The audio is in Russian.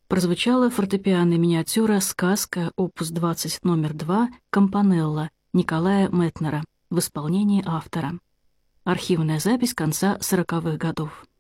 прозвучала фортепианная миниатюра «Сказка», опус 20, номер 2, «Кампанелла» Николая Метнера в исполнении автора. Архивная запись конца 40-х годов.